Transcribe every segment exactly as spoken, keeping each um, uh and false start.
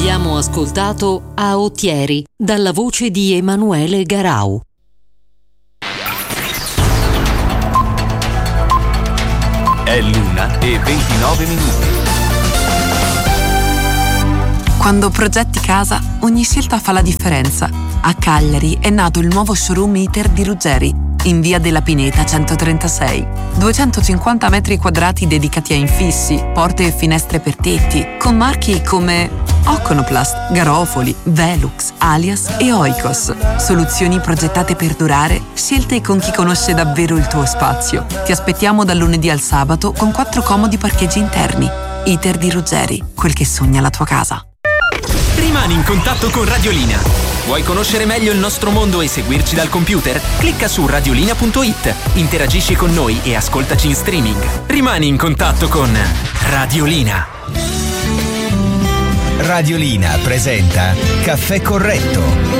Abbiamo ascoltato Aotieri dalla voce di Emanuele Garau. È l'una e ventinove minuti. Quando progetti casa, ogni scelta fa la differenza. A Cagliari è nato il nuovo showroom ITER di Ruggeri, in via della Pineta centotrentasei. duecentocinquanta metri quadrati dedicati a infissi, porte e finestre per tetti, con marchi come Oconoplast, Garofoli, Velux, Alias e Oikos. Soluzioni progettate per durare, scelte con chi conosce davvero il tuo spazio. Ti aspettiamo dal lunedì al sabato con quattro comodi parcheggi interni. ITER di Ruggeri, quel che sogna la tua casa. Rimani in contatto con Radiolina. Vuoi conoscere meglio il nostro mondo e seguirci dal computer? Clicca su radiolina punto it, interagisci con noi e ascoltaci in streaming. Rimani in contatto con Radiolina. Radiolina presenta Caffè Corretto.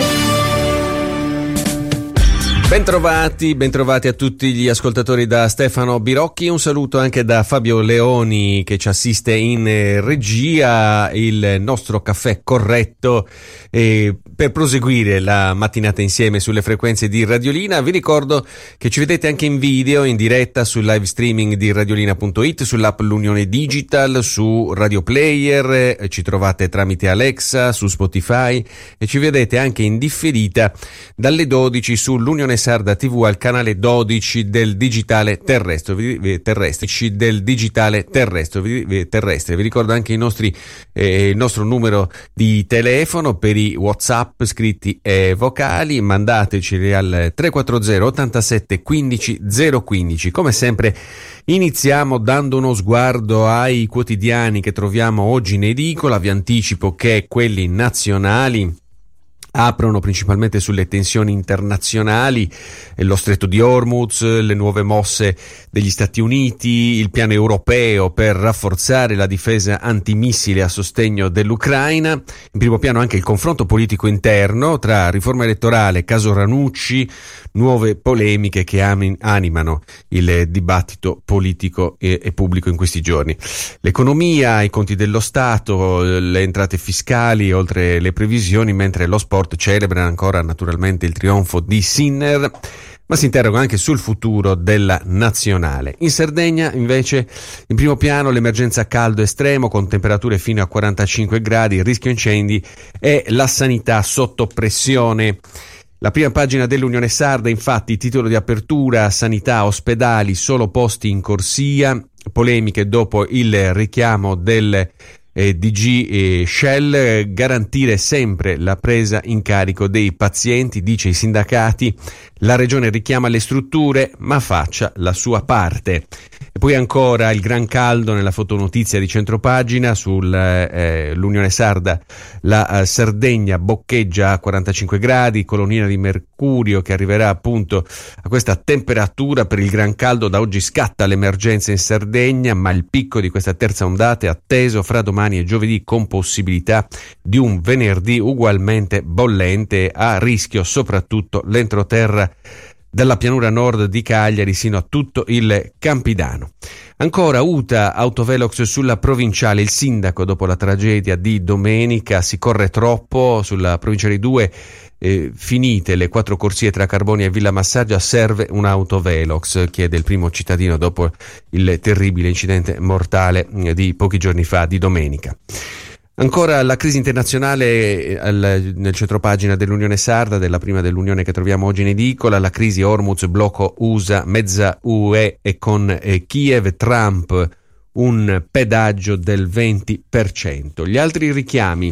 Bentrovati, bentrovati a tutti gli ascoltatori da Stefano Birocchi, un saluto anche da Fabio Leoni che ci assiste in regia. Il nostro caffè corretto eh, per proseguire la mattinata insieme sulle frequenze di Radiolina. Vi ricordo che ci vedete anche in video, in diretta sul live streaming di radiolina punto it, sull'app L'Unione Digital, su Radio Player, eh, ci trovate tramite Alexa, su Spotify e ci vedete anche in differita dalle dodici sull'Unione Sarda tivù al canale dodici del digitale terrestre, terrestre del digitale terrestre, terrestre. Vi ricordo anche i nostri, eh, il nostro numero di telefono per i WhatsApp scritti e vocali. Mandateci al tre quattro zero ottantasette quindici zero quindici. Come sempre iniziamo dando uno sguardo ai quotidiani che troviamo oggi in edicola. Vi anticipo che quelli nazionali aprono principalmente sulle tensioni internazionali, lo stretto di Hormuz, le nuove mosse degli Stati Uniti, il piano europeo per rafforzare la difesa antimissile a sostegno dell'Ucraina. In primo piano anche il confronto politico interno tra riforma elettorale, caso Ranucci, nuove polemiche che animano il dibattito politico e, e pubblico in questi giorni. L'economia, i conti dello Stato, le entrate fiscali oltre le previsioni, mentre lo sport celebra ancora naturalmente il trionfo di Sinner, ma si interroga anche sul futuro della nazionale. In Sardegna invece in primo piano l'emergenza caldo estremo con temperature fino a quarantacinque gradi, il rischio incendi e la sanità sotto pressione. La prima pagina dell'Unione Sarda, infatti, titolo di apertura: sanità, ospedali, solo posti in corsia, polemiche dopo il richiamo del Eh, D G eh, Shell, eh, garantire sempre la presa in carico dei pazienti, dice i sindacati. La regione richiama le strutture, ma faccia la sua parte. E poi ancora il gran caldo nella fotonotizia di centropagina sull'Unione eh, Sarda. La eh, Sardegna boccheggia a quarantacinque gradi, colonnina di mercurio che arriverà appunto a questa temperatura per il gran caldo. Da oggi scatta l'emergenza in Sardegna, ma il picco di questa terza ondata è atteso fra domani e giovedì, con possibilità di un venerdì ugualmente bollente. A rischio soprattutto l'entroterra dalla pianura nord di Cagliari sino a tutto il Campidano. Ancora U T A, autovelox sulla provinciale, il sindaco dopo la tragedia di domenica: si corre troppo sulla provinciale due, eh, finite le quattro corsie tra Carbonia e Villa Massaggia, serve un autovelox, chiede il primo cittadino dopo il terribile incidente mortale di pochi giorni fa, di domenica. Ancora la crisi internazionale al, nel centropagina dell'Unione Sarda, della prima dell'Unione che troviamo oggi in edicola: la crisi Hormuz, blocco U S A, mezza U E e con eh, Kiev, Trump un pedaggio del venti per cento. Gli altri richiami: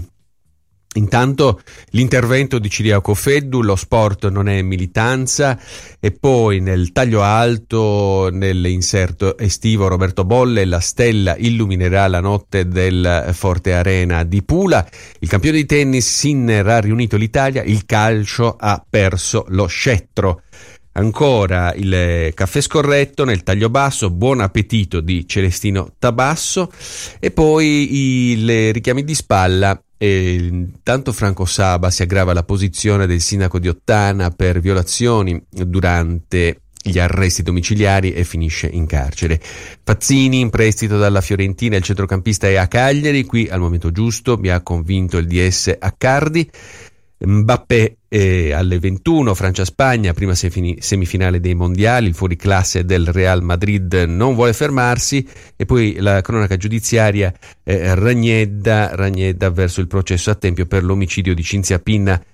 intanto l'intervento di Ciriaco Feddu, lo sport non è militanza, e poi nel taglio alto, nell'inserto estivo, Roberto Bolle: la stella illuminerà la notte del Forte Arena di Pula. Il campione di tennis Sinner ha riunito l'Italia, il calcio ha perso lo scettro. Ancora il caffè scorretto nel taglio basso, buon appetito di Celestino Tabasso, e poi i le richiami di spalla. E intanto Franco Saba: si aggrava la posizione del sindaco di Ottana per violazioni durante gli arresti domiciliari e finisce in carcere. Fazzini in prestito dalla Fiorentina, il centrocampista è a Cagliari, qui al momento giusto, mi ha convinto il D S Accardi. Mbappé eh, alle ventuno, Francia-Spagna, prima semifinale dei mondiali, il fuoriclasse del Real Madrid non vuole fermarsi, e poi la cronaca giudiziaria, eh, Ragnedda, Ragnedda verso il processo a tempio per l'omicidio di Cinzia Pinna